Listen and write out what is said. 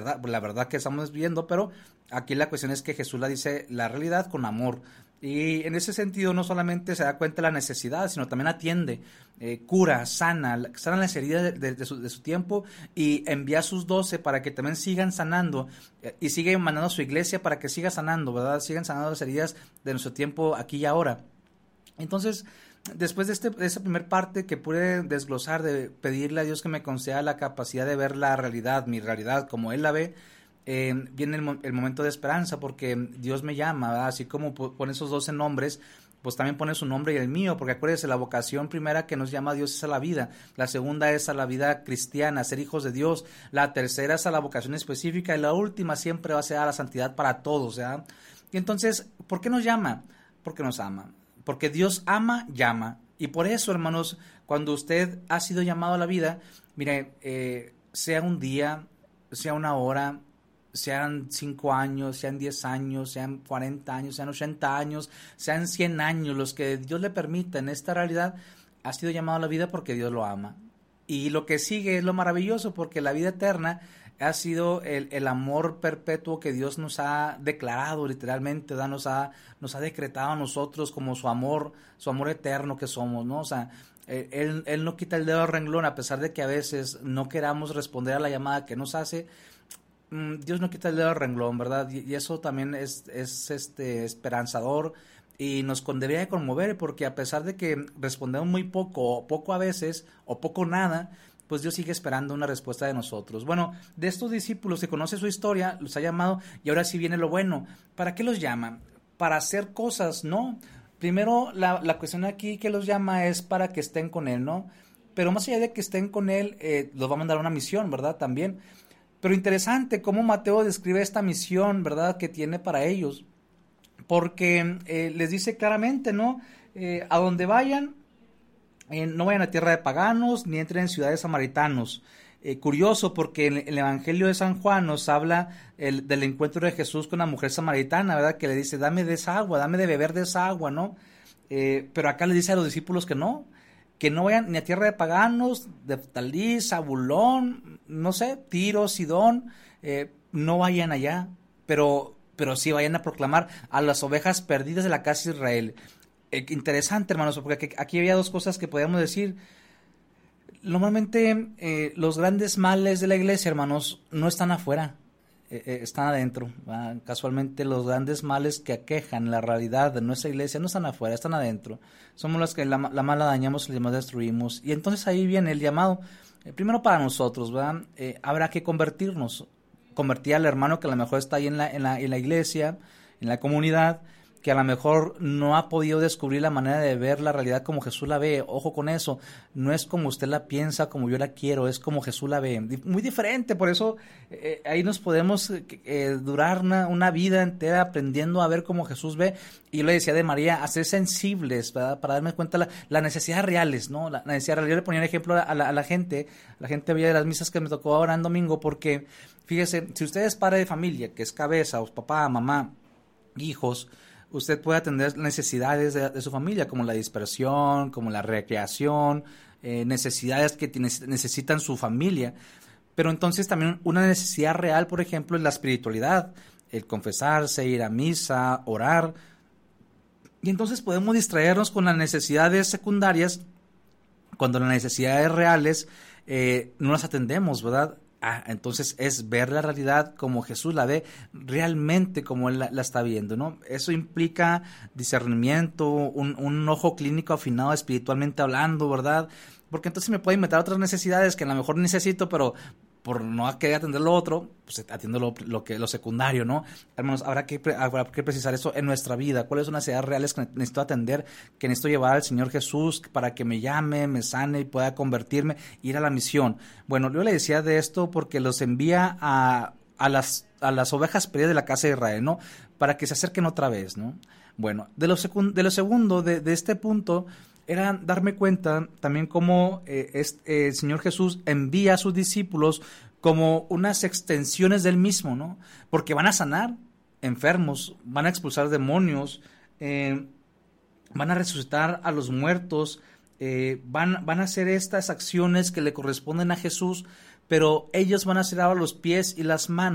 la verdad que estamos viendo, pero aquí la cuestión es que Jesús la dice la realidad con amor. Y en ese sentido no solamente se da cuenta de la necesidad, sino también atiende, cura, sana las heridas de su tiempo, y envía a sus 12 para que también sigan sanando, y sigue mandando a su iglesia para que siga sanando, ¿verdad? Sigan sanando las heridas de nuestro tiempo aquí y ahora. Entonces, después de esa primer parte que pude desglosar, de pedirle a Dios que me conceda la capacidad de ver la realidad, mi realidad como Él la ve, viene el momento de esperanza, porque Dios me llama, ¿verdad? Así como pone esos 12 nombres, pues también pone su nombre y el mío, porque acuérdense, la vocación primera que nos llama a Dios es a la vida, la segunda es a la vida cristiana, a ser hijos de Dios, la tercera es a la vocación específica, y la última siempre va a ser a la santidad para todos, ¿verdad? Y entonces, ¿por qué nos llama? Porque nos ama. Porque Dios ama, llama. Y por eso, hermanos, cuando usted ha sido llamado a la vida, mire, sea un día, sea una hora, sean 5 años, sean 10 años, sean 40 años, sean 80 años, sean 100 años, los que Dios le permita en esta realidad, ha sido llamado a la vida porque Dios lo ama. Y lo que sigue es lo maravilloso, porque la vida eterna ha sido el amor perpetuo que Dios nos ha declarado literalmente, ¿verdad? Nos ha decretado a nosotros como su amor eterno que somos, ¿no? O sea, Él no quita el dedo al renglón, a pesar de que a veces no queramos responder a la llamada que nos hace. Dios no quita el dedo al renglón, ¿verdad? Y eso también es esperanzador, y nos debería de conmover, porque a pesar de que respondemos muy poco a veces, o poco nada, pues Dios sigue esperando una respuesta de nosotros. Bueno, de estos discípulos que conoce su historia, los ha llamado, y ahora sí viene lo bueno. ¿Para qué los llama? Para hacer cosas, ¿no? Primero, la cuestión aquí que los llama es para que estén con Él, ¿no? Pero más allá de que estén con Él, los va a mandar a una misión, ¿verdad? También. Pero interesante cómo Mateo describe esta misión, ¿verdad?, que tiene para ellos. Porque les dice claramente, ¿no? A donde vayan, no vayan a tierra de paganos, ni entren en ciudades samaritanos. Curioso, porque en el Evangelio de San Juan nos habla del encuentro de Jesús con la mujer samaritana, ¿verdad? Que le dice, dame de esa agua, dame de beber de esa agua, ¿no? Pero acá le dice a los discípulos que no vayan ni a tierra de paganos, de Talí, Zabulón, no sé, Tiro, Sidón, no vayan allá, pero sí vayan a proclamar a las ovejas perdidas de la casa de Israel. Interesante, hermanos, porque aquí había dos cosas que podíamos decir. Normalmente los grandes males de la iglesia, hermanos, no están afuera, están adentro. Casualmente los grandes males que aquejan la realidad de nuestra iglesia no están afuera, están adentro. Somos los que la mala dañamos y la mala destruimos. Y entonces ahí viene el llamado, primero para nosotros, ¿verdad? Habrá que convertir al hermano que a lo mejor está ahí en la iglesia, en la comunidad, que a lo mejor no ha podido descubrir la manera de ver la realidad como Jesús la ve. Ojo con eso, no es como usted la piensa, como yo la quiero, es como Jesús la ve, muy diferente. Por eso ahí nos podemos durar una vida entera aprendiendo a ver como Jesús ve. Y yo le decía de María, a ser sensibles, ¿verdad? Para darme cuenta las necesidades reales, ¿no? La necesidad real. Yo le ponía el ejemplo a la gente veía de las misas que me tocó ahora en domingo, porque fíjese, si usted es padre de familia, que es cabeza, o papá, mamá, hijos, usted puede atender necesidades de su familia, como la dispersión, como la recreación, necesidades que necesitan su familia. Pero entonces también una necesidad real, por ejemplo, es la espiritualidad, el confesarse, ir a misa, orar. Y entonces podemos distraernos con las necesidades secundarias cuando las necesidades reales no las atendemos, ¿verdad? Entonces es ver la realidad como Jesús la ve, realmente como Él la está viendo, ¿no? Eso implica discernimiento, un ojo clínico afinado espiritualmente hablando, ¿verdad? Porque entonces me pueden meter otras necesidades que a lo mejor necesito, pero por no querer atender lo otro, pues atiendo lo secundario, ¿no? Hermanos, habrá que precisar eso en nuestra vida. ¿Cuáles son las necesidades reales que necesito atender, que necesito llevar al Señor Jesús para que me llame, me sane y pueda convertirme, ir a la misión? Bueno, yo le decía de esto porque los envía a las ovejas perdidas de la casa de Israel, ¿no? Para que se acerquen otra vez, ¿no? Bueno, de lo segundo de este punto era darme cuenta también cómo el Señor Jesús envía a sus discípulos como unas extensiones del mismo, ¿no? Porque van a sanar enfermos, van a expulsar demonios, van a resucitar a los muertos, van a hacer estas acciones que le corresponden a Jesús, pero ellos van a ser ahora los pies y las manos